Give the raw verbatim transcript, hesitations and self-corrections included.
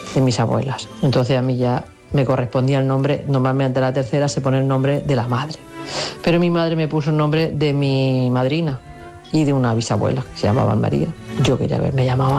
de mis abuelas. Entonces a mí ya me correspondía el nombre, normalmente a la tercera se pone el nombre de la madre. Pero mi madre me puso el nombre de mi madrina y de una bisabuela que se llamaba María. Yo quería ver, me llamaba